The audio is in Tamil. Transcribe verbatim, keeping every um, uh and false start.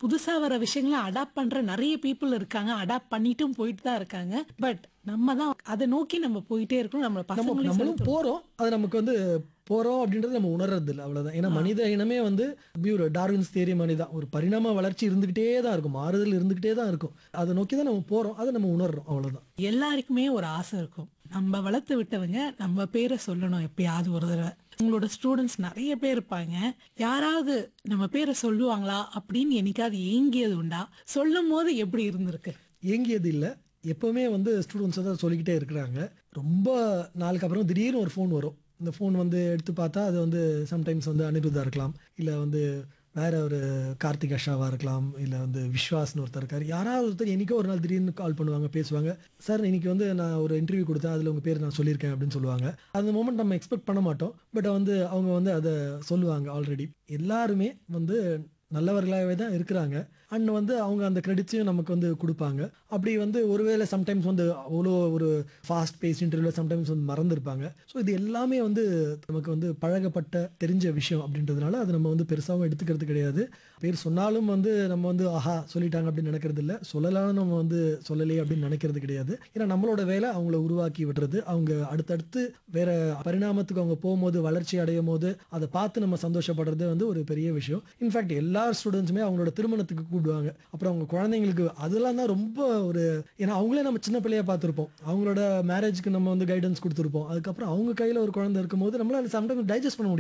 புதுசா வர விஷயங்கள அடாப்ட் பண்ற நெறைய பீப்பிள் இருக்காங்க. அடாப்ட் பண்ணிட்டும் போயிட்டு தான் இருக்காங்க. பட் நம்ம தான் அத நோக்கி நம்ம போயிட்டே இருக்கணும். நம்ம நம்ம பசங்களையும் நம்மளும் செலுத்தணும். போறோம். அது நமக்கு வந்து போறோம் அப்படின்றது நம்ம உணர்றதில்ல. அவ்வளவுதான். ஏன்னா ஆ. மனித இனமே வந்து பியூர் டார்வின்ஸ் தியரி மாரி தான். ஒரு பரிணாம வளர்ச்சி இருந்துகிட்டே தான் இருக்கும். மாறுதல் இருந்துகிட்டே தான் இருக்கும். அத நோக்கி தான் நம்ம போறோம். அத நம்ம உணர்றோம். அவ்வளவுதான். எல்லாருக்குமே ஒரு ஆசை இருக்கும். நம்ம வளர்த்து விட்டவங்க நம்ம பேர சொல்லணும் எப்பயாவது ஒரு தடவ. உங்களோட ஸ்டூடண்ட்ஸ் நெறைய பேர் இருப்பாங்க. யாராவது நம்ம பேர சொல்லுவாங்களா அப்படின்னு என்னைக்காவது ஏங்கியது உண்டா? சொல்லும்போது எப்படி இருந்திருக்கு? ஏங்கியது இல்ல. எப்பவுமே வந்து ஸ்டூடண்ட்ஸ் தான் சொல்லிக்கிட்டே இருக்கிறாங்க. ரொம்ப நாளுக்கு அப்புறம் திடீர்னு ஒரு ஃபோன் வரும். இந்த ஃபோன் வந்து எடுத்து பார்த்தா, அது வந்து சம்டைம்ஸ் வந்து அனிருத்தா இருக்கலாம். இல்ல வந்து வேற ஒரு கார்த்திக் அஷாவா இருக்கலாம். இல்ல வந்து விஸ்வாஸ்ன்னு ஒருத்தர் இருக்காரு. யாராவது ஒருத்தர் என்னைக்கோ ஒரு நாள் திடீர்னு கால் பண்ணுவாங்க, பேசுவாங்க. "சார் இன்னைக்கு வந்து நான் ஒரு இன்டர்வியூ குடுத்தேன். அதுல உங்க பேர் நான் சொல்லியிருக்கேன்" அப்படின்னு சொல்லுவாங்க. அந்த மொமெண்ட் நம்ம எக்ஸ்பெக்ட் பண்ண மாட்டோம். பட் வந்து அவங்க வந்து அத சொல்லுவாங்க ஆல்ரெடி. எல்லாருமே வந்து நல்லவர்களாவே தான் இருக்கிறாங்க. அண்ட் வந்து அவங்க அந்த கிரெடிட்ஸையும் நமக்கு வந்து குடுப்பாங்க. அப்படி வந்து ஒருவேளை சம்டைம்ஸ் வந்து அவ்வளோ ஒரு ஃபாஸ்ட் பேஸ் இன்டர்வியூல சம்டைம்ஸ் வந்து மறந்திருப்பாங்க. ஸோ இது எல்லாமே வந்து நமக்கு வந்து பழகப்பட்ட, தெரிஞ்ச விஷயம் அப்படின்றதுனால அது நம்ம வந்து பெருசாவும் எடுத்துக்கிறது கிடையாது. பேர் சொன்னாலும் வந்து நம்ம வந்து ஆஹா சொல்லிட்டாங்க அப்படின்னு நினைக்கிறது இல்ல. சொல்லலாம்னு நம்ம வந்து சொல்லலையே அப்படின்னு நினைக்கிறது கிடையாது. ஏன்னா நம்மளோட வேலை அவங்கள உருவாக்கி விடுறது. அவங்க அடுத்தடுத்து வேற பரிணாமத்துக்கு அவங்க போம்போது, வளர்ச்சி அடையும்போது, அத பார்த்து நம்ம சந்தோஷப்படுறது வந்து ஒரு பெரிய விஷயம். இன்ஃபாக்ட் எல்லா ஸ்டூடண்ட்ஸுமே அவங்களோட திருமணத்துக்கு கூப்பிடுவாங்க. அப்புறம் அவங்க குழந்தைங்களுக்கு அதெல்லாம் தான் ரொம்ப ஒரு ஏன்னா அவங்களே நம்ம சின்ன பிள்ளையா பார்த்துருப்போம். அவங்களோட மேரேஜ்க்கு நம்ம வந்து கைடன்ஸ் குடுத்துருப்போம். அதுக்கப்புறம் அவங்க கையில ஒரு குழந்தை இருக்கும்போது நம்மளால சம்டைம்ஸ் டைஜஸ்ட் பண்ண முடியாது.